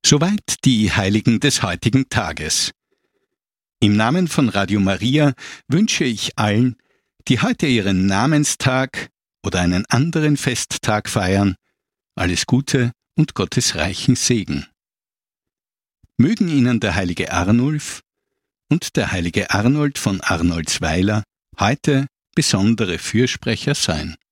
Soweit die Heiligen des heutigen Tages. Im Namen von Radio Maria wünsche ich allen, die heute ihren Namenstag oder einen anderen Festtag feiern, alles Gute und Gottes reichen Segen. Mögen Ihnen der heilige Arnulf und der heilige Arnold von Arnoldsweiler heute besondere Fürsprecher sein.